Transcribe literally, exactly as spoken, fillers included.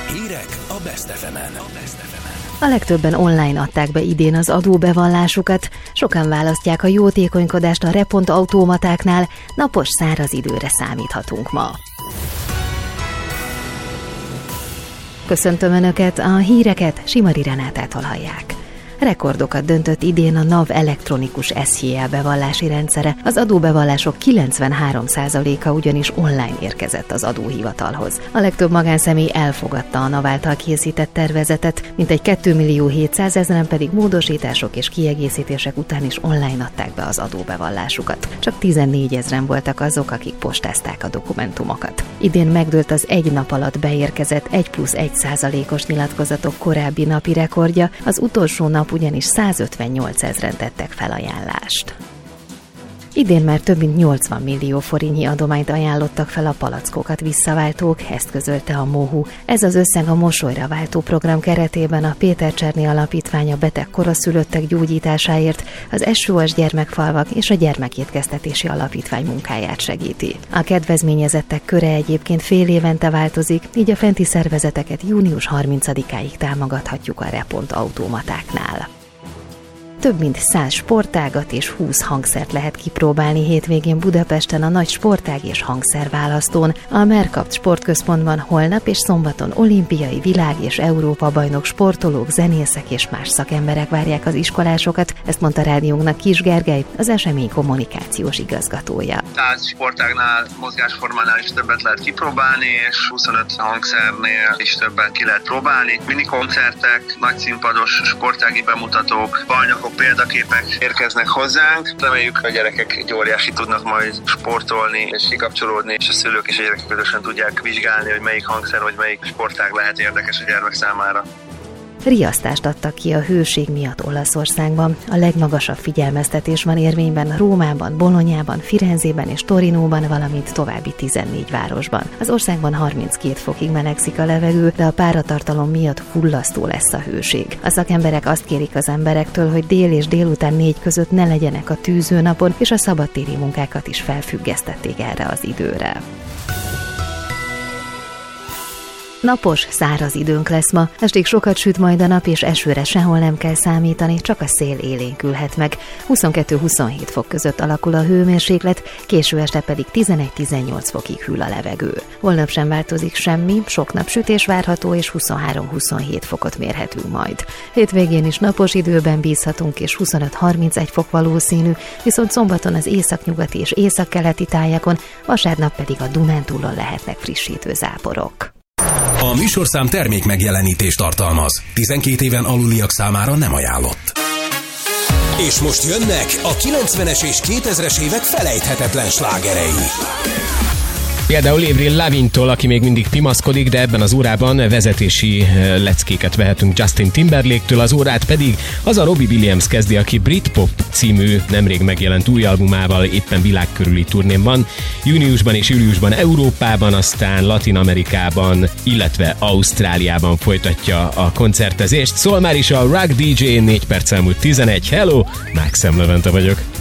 Hírek a Best ef emen. A legtöbben online adták be idén az adóbevallásukat, sokan választják a jótékonykodást a repont automatáknál, napos száraz időre számíthatunk ma. Köszöntöm Önöket, a híreket Simari Renátától hallják. Rekordokat döntött idén a NAV elektronikus es jé á bevallási rendszere, az adóbevallások kilencvenhárom százaléka ugyanis online érkezett az adóhivatalhoz. A legtöbb magánszemély elfogadta a NAV által készített tervezetet, mintegy két millió hétszázezren pedig módosítások és kiegészítések után is online adták be az adóbevallásukat. Csak tizennégyezren voltak azok, akik postázták a dokumentumokat. Idén megdőlt az egy nap alatt beérkezett egy plusz egy százalékos nyilatkozatok korábbi napi rekordja, az utolsó nap ugyanis százötvennyolcezren tettek felajánlást. Idén már több mint nyolcvan millió forintnyi adományt ajánlottak fel a palackokat visszaváltók, ezt közölte a MOHU. Ez az összeg a Mosolyra váltó program keretében a Péter Cserné Alapítvány a beteg koraszülöttek gyógyításáért, az es o es gyermekfalvak és a Gyermekétkeztetési Alapítvány munkáját segíti. A kedvezményezettek köre egyébként fél évente változik, így a fenti szervezeteket június harmincadikáig támogathatjuk a repont automatáknál. Több mint száz sportágat és húsz hangszert lehet kipróbálni hétvégén Budapesten a nagy sportág és hangszerválasztón. A Mercapt Sportközpontban holnap és szombaton olimpiai, világ és Európa bajnok sportolók, zenészek és más szakemberek várják az iskolásokat, ezt mondta rádiónknak Kis Gergely, az esemény kommunikációs igazgatója. száz sportágnál, mozgásformánál is többet lehet kipróbálni, és huszonöt hangszernél is többet ki lehet próbálni. Minikoncertek, nagyszínpados sportági bemutatók, bajnokok, példaképek érkeznek hozzánk. Reméljük, hogy a gyerekek egy óriási tudnak majd sportolni és kikapcsolódni, és a szülők és a gyerekek közösen tudják vizsgálni, hogy melyik hangszer vagy melyik sportág lehet érdekes a gyermek számára. Riasztást adtak ki a hőség miatt Olaszországban. A legmagasabb figyelmeztetés van érvényben Rómában, Bolonyában, Firenzében és Torinóban, valamint további tizennégy városban. Az országban harminckét fokig melegszik a levegő, de a páratartalom miatt fullasztó lesz a hőség. A szakemberek azt kérik az emberektől, hogy dél és délután négy között ne legyenek a tűzőnapon, és a szabadtéri munkákat is felfüggesztették erre az időre. Napos, száraz időnk lesz ma, estig sokat süt majd a nap, és esőre sehol nem kell számítani, csak a szél élénkülhet meg. huszonkettő-huszonhét fok között alakul a hőmérséklet, késő este pedig tizenegy-tizennyolc fokig hűl a levegő. Holnap sem változik semmi, sok napsütés várható, és huszonhárom-huszonhét fokot mérhetünk majd. Hétvégén is napos időben bízhatunk, és huszonöt-harmincegy fok valószínű, viszont szombaton az északnyugati és északkeleti tájakon, vasárnap pedig a Dunántúlon lehetnek frissítő záporok. A műsorszám termék megjelenítést tartalmaz. tizenkét éven aluliak számára nem ajánlott. És most jönnek a kilencvenes és kétezres évek felejthetetlen slágerei. Például Avril Lavigne-tól, aki még mindig pimaszkodik, de ebben az órában vezetési leckéket vehetünk Justin Timberlake-től, az órát pedig az a Robbie Williams kezdi, aki Britpop című nemrég megjelent új albumával éppen világkörüli turnén van. Júniusban és júliusban Európában, aztán Latin-Amerikában, illetve Ausztráliában folytatja a koncertezést. Szól már is a Rock dé dzsé, négy perc elmúlt tizenegy. Hello, Mákszem Levente vagyok.